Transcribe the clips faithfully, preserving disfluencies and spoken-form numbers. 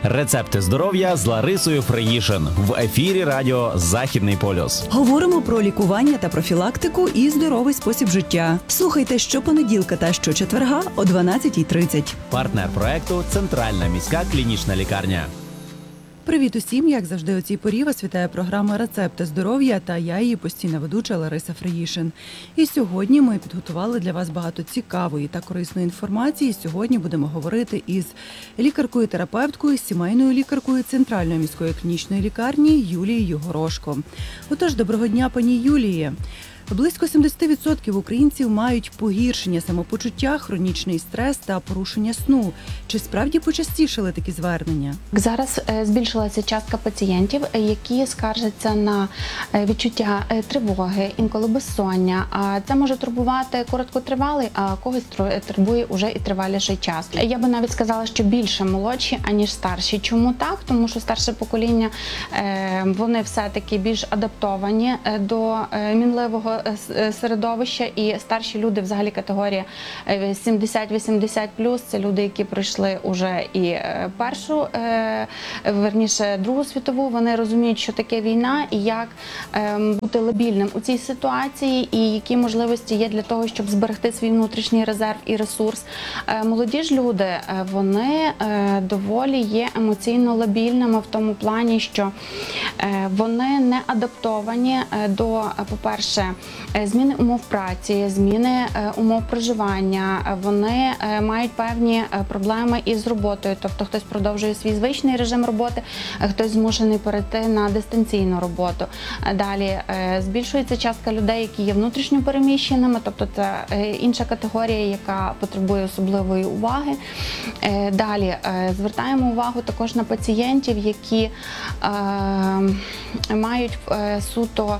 Рецепти здоров'я з Ларисою Фриїшин в ефірі радіо «Західний полюс». Говоримо про лікування та профілактику і здоровий спосіб життя. Слухайте щопонеділка та щочетверга о дванадцятій тридцять. Партнер проекту – Центральна міська клінічна лікарня. Привіт усім! Як завжди, у цій порі вас вітає програма «Рецепти здоров'я» та я, її постійна ведуча Лариса Фриїшин. І сьогодні ми підготували для вас багато цікавої та корисної інформації. Сьогодні будемо говорити із лікаркою-терапевткою, сімейною лікаркою Центральної міської клінічної лікарні Юлією Горошко. Отож, доброго дня, пані Юлії! Близько сімдесят відсотків українців мають погіршення самопочуття, хронічний стрес та порушення сну. Чи справді почастішали такі звернення? Зараз збільшилася частка пацієнтів, які скаржаться на відчуття тривоги, інколи безсоння. А це може турбувати короткотривалий, а когось турбує уже і триваліший час. Я би навіть сказала, що більше молодші, аніж старші. Чому так? Тому що старше покоління, вони все-таки більш адаптовані до мінливого середовища, і старші люди, взагалі категорія сімдесят-вісімдесят плюс, це люди, які пройшли уже і першу, верніше, Другу світову, вони розуміють, що таке війна і як бути лабільним у цій ситуації, і які можливості є для того, щоб зберегти свій внутрішній резерв і ресурс. Молоді ж люди, вони доволі є емоційно лабільними в тому плані, що вони не адаптовані до, по-перше, зміни умов праці, зміни умов проживання, вони мають певні проблеми із роботою, тобто хтось продовжує свій звичний режим роботи, хтось змушений перейти на дистанційну роботу. Далі збільшується частка людей, які є внутрішньо переміщеними, тобто це інша категорія, яка потребує особливої уваги. Далі звертаємо увагу також на пацієнтів, які мають суто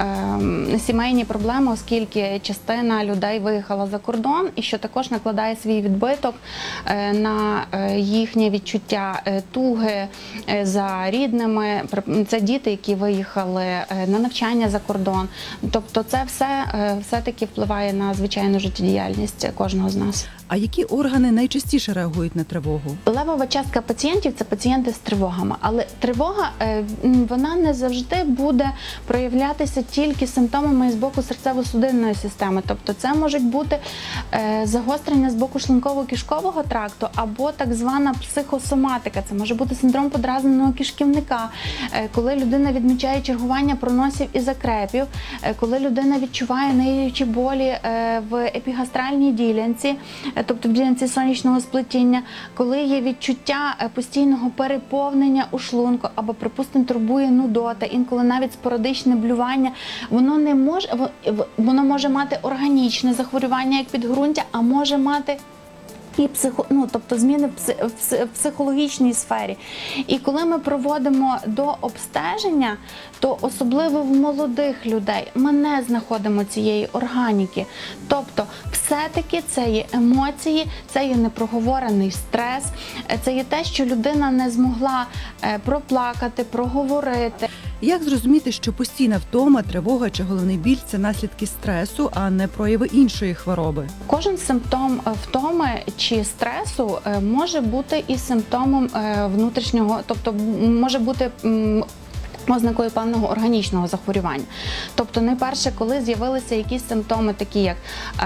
сімейні проблеми, оскільки частина людей виїхала за кордон, і що також накладає свій відбиток на їхнє відчуття туги за рідними. Це діти, які виїхали на навчання за кордон. Тобто це все все-таки впливає на звичайну життєдіяльність кожного з нас. А які органи найчастіше реагують на тривогу? Левова частка пацієнтів – це пацієнти з тривогами. Але тривога, вона не завжди буде проявлятися тільки симптомами з боку серцево-судинної системи. Тобто це можуть бути загострення з боку шлунково-кишкового тракту або так звана психосоматика. Це може бути синдром подразненого кишківника, коли людина відмічає чергування проносів і закрепів, коли людина відчуває ниючі болі в епігастральній ділянці, тобто в ділянці сонячного сплетіння, коли є відчуття постійного переповнення у шлунку, або, припустимо, турбує нудота, інколи навіть спорадичне блювання, воно не може, воно може мати органічне захворювання, як підґрунтя, а може мати і психо, ну, тобто зміни в психологічній сфері. І коли ми проводимо до обстеження, то особливо в молодих людей ми не знаходимо цієї органіки. Тобто все-таки це є емоції, це є непроговорений стрес, це є те, що людина не змогла проплакати, проговорити. Як зрозуміти, що постійна втома, тривога чи головний біль – це наслідки стресу, а не прояви іншої хвороби? Кожен симптом втоми чи стресу може бути і симптомом внутрішнього, тобто може бути ознакою певного органічного захворювання. Тобто, найперше, коли з'явилися якісь симптоми, такі як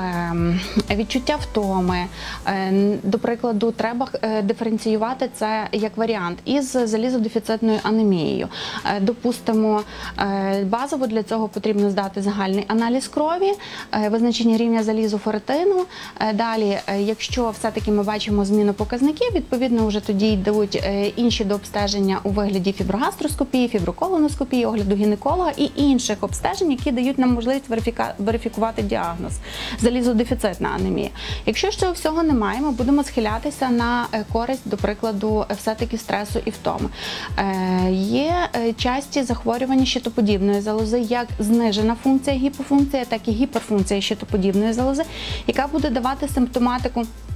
е, відчуття втоми, е, до прикладу, треба е, диференціювати це як варіант із залізодефіцитною анемією. Е, допустимо, е, базово для цього потрібно здати загальний аналіз крові, е, визначення рівня залізу, ферритину. Е, далі, е, якщо все-таки ми бачимо зміну показників, відповідно, вже тоді йдуть е, інші до обстеження у вигляді фіброгастроскопії, фіброколоноскопії, колоноскопії, огляду гінеколога і інших обстежень, які дають нам можливість верифіка... верифікувати діагноз – залізодефіцитна анемія. Якщо ж цього всього немає, ми будемо схилятися на користь, до прикладу, все-таки стресу і втоми. Е, є часті захворювання щитоподібної залози, як знижена функція гіпофункція, так і гіперфункція щитоподібної залози, яка буде давати симптоматику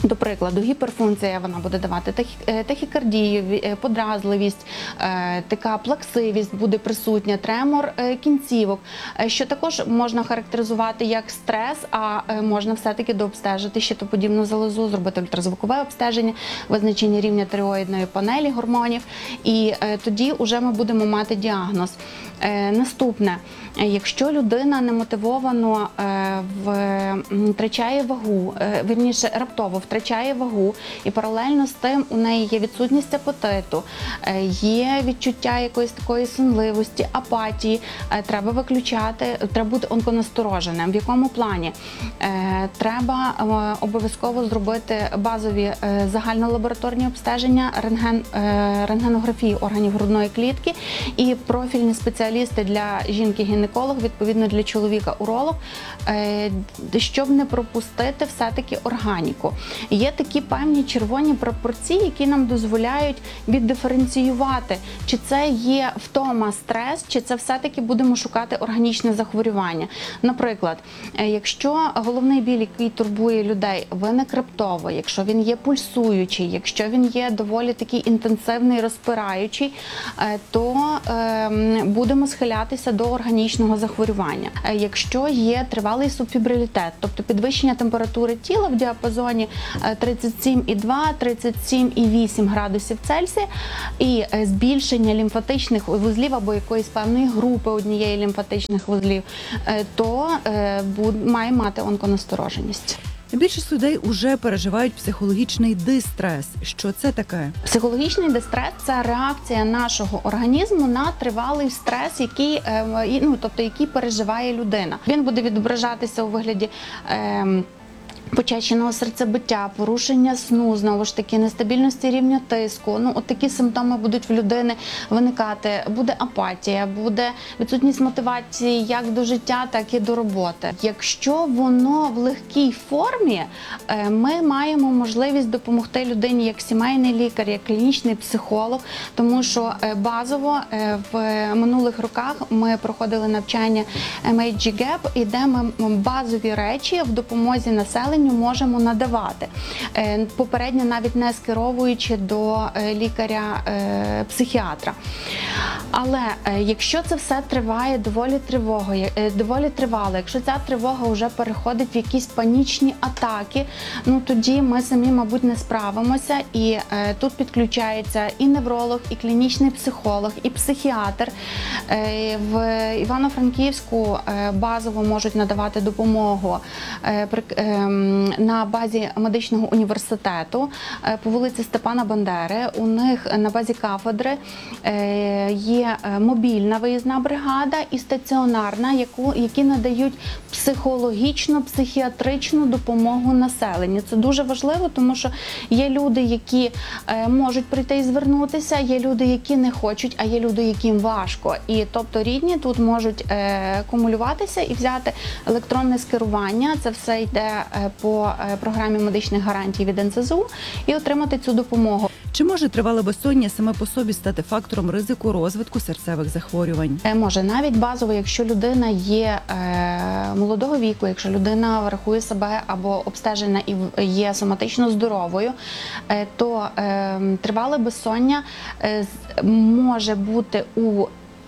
До прикладу, гіперфункція, вона буде давати тахі- тахікардію, ві- подразливість, е, така плаксивість буде присутня, тремор е, кінцівок, е, що також можна характеризувати як стрес, а е, можна все-таки дообстежити щитоподібну залозу, зробити ультразвукове обстеження, визначення рівня тиреоїдної панелі гормонів, і е, тоді вже ми будемо мати діагноз. Е, Наступне, е, якщо людина немотивовано е, в, м, втрачає вагу, е, вірніше раптово втрачає вагу, і паралельно з тим у неї є відсутність апетиту, е, є відчуття якоїсь такої сонливості, апатії, е, треба виключати, треба бути онконастороженим. В якому плані? Е, Треба е, обов'язково зробити базові е, загальнолабораторні обстеження, рентген, е, рентгенографії органів грудної клітки і профільні спеціалісти для жінки-гінеколог, відповідно для чоловіка уролог, е, щоб не пропустити все-таки органіку. Є такі певні червоні пропорції, які нам дозволяють віддиференціювати, чи це є втома, стрес, чи це все-таки будемо шукати органічне захворювання. Наприклад, е, якщо головний біль, який турбує людей, виник раптово, якщо він є пульсуючий, якщо він є доволі такий інтенсивний, розпираючий, е, то е, будемо схилятися до органічного захворювання. Е, Якщо є тривалий субфібрилітет, тобто підвищення температури тіла в діапазоні е, тридцять сім і два - тридцять сім і вісім градусів Цельсія і е, збільшення лімфатичних вузлів або якоїсь певної групи однієї лімфатичних вузлів, е, то е, буд- має мати онконастороженість. Більшість людей уже переживають психологічний дистрес. Що це таке? Психологічний дистрес – це реакція нашого організму на тривалий стрес, який, е, і- ну, тобто, який переживає людина. Він буде відображатися у вигляді е, почащеного серцебиття, порушення сну, знову ж таки, нестабільності рівня тиску. Ну, от такі симптоми будуть в людини виникати. Буде апатія, буде відсутність мотивації як до життя, так і до роботи. Якщо воно в легкій формі, е, ми маємо можливість допомогти людині як сімейний лікар, як клінічний психолог, тому що е, базово е, в минулих роках ми проходили навчання ем ейч джі геп, і де ми базові речі в допомозі населенню можемо надавати, е, попередньо навіть не скеровуючи до е, лікаря-психіатра. Але е, якщо це все триває доволі тривого, е, доволі тривало, якщо ця тривога вже переходить в якісь панічні атаки, ну тоді ми самі, мабуть, не справимося, і е, тут підключається і невролог, і клінічний психолог, і психіатр. Е, в Івано-Франківську е, базово можуть надавати допомогу е, при, е, на базі медичного університету е, по вулиці Степана Бандери. У них на базі кафедри е, є мобільна виїзна бригада і стаціонарна, яку, які надають психологічну, психіатричну допомогу населенню. Це дуже важливо, тому що є люди, які е, можуть прийти і звернутися, є люди, які не хочуть, а є люди, яким важко. І тобто рідні тут можуть е, кумулюватися і взяти електронне скерування. Це все йде е, по е, програмі медичних гарантій від ен це зе у і отримати цю допомогу. Чи може тривале безсоння саме по собі стати фактором ризику розвитку серцевих захворювань? Е, Може, навіть базово, якщо людина є е, молодого віку, якщо людина рахує себе або обстежена і в- є соматично здоровою, е, то е, тривале безсоння е, з- може бути у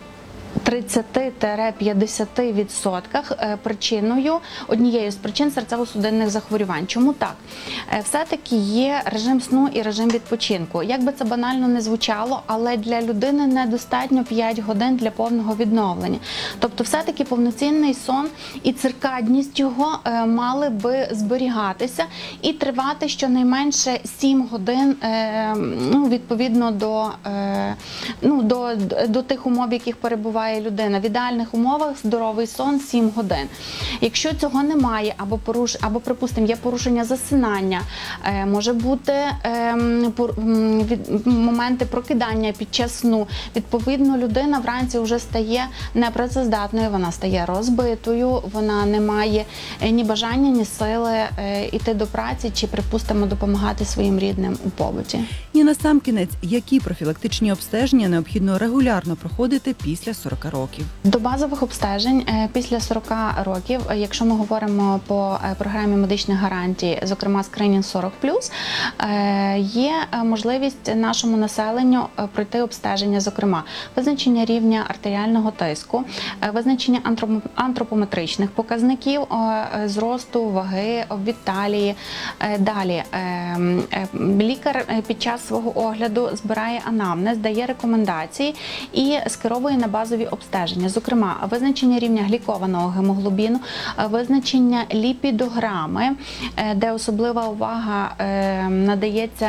тридцять-п'ятдесят відсотках причиною, однією з причин серцево-судинних захворювань. Чому так? Е, Все-таки є режим сну і режим відпочинку. Як би це банально не звучало, але для людини недостатньо п'ять годин для повного відновлення. Тобто все-таки повноцінний сон і циркадність його е, мали би зберігатися і тривати щонайменше сім годин, е, ну, відповідно до, е, ну, до, до тих умов, в яких перебуває людина. В ідеальних умовах здоровий сон сім годин. Якщо цього немає, або поруш, або припустимо, є порушення засинання, е, може бути е, пор, м, від, моменти прокидання під час сну. Відповідно, людина вранці вже стає непрацездатною, вона стає розбитою, вона не має е, ні бажання, ні сили е, йти до праці чи, припустимо, допомагати своїм рідним у побуті. І насамкінець, які профілактичні обстеження необхідно регулярно проходити після сорока років? років. До базових обстежень е, після сорок років, е, якщо ми говоримо по е, програмі медичних гарантій, зокрема скринінг сорок плюс, е, є е, можливість нашому населенню е, пройти обстеження, зокрема визначення рівня артеріального тиску, е, визначення антроп- антропометричних показників, е, е, зросту, ваги, обвід талії. Е, далі е, е, лікар е, під час свого огляду збирає анамнез, дає рекомендації і скеровує на базові обстеження, зокрема визначення рівня глікованого гемоглобіну, визначення ліпідограми, де особлива увага надається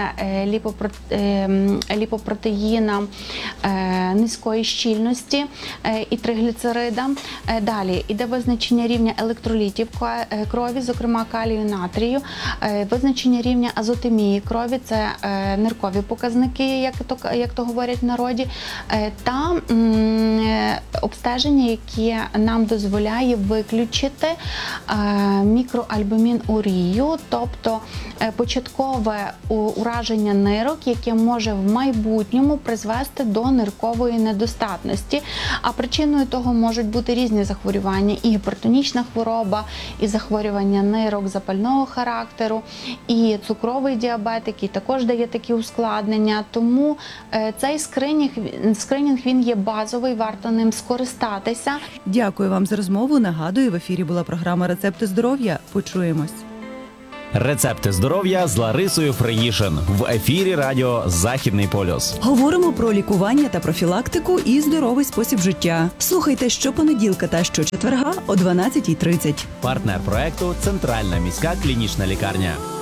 ліпопротеїнам низької щільності і тригліцеридам. Далі іде визначення рівня електролітів крові, зокрема калію, натрію, визначення рівня азотемії крові, це ниркові показники, як то, як то говорять в народі, та обстеження, яке нам дозволяє виключити мікроальбумінурію, тобто початкове ураження нирок, яке може в майбутньому призвести до ниркової недостатності. А причиною того можуть бути різні захворювання: і гіпертонічна хвороба, і захворювання нирок запального характеру, і цукровий діабет, який також дає такі ускладнення. Тому цей скринінг, скринінг він є базовий, варто ним скористатися. Дякую вам за розмову. Нагадую, в ефірі була програма «Рецепти здоров'я». Почуємось. Рецепти здоров'я з Ларисою Фреїшин в ефірі радіо Західний полюс. Говоримо про лікування та профілактику і здоровий спосіб життя. Слухайте щопонеділка та щочетверга о дванадцятій тридцять. Партнер проекту Центральна міська клінічна лікарня.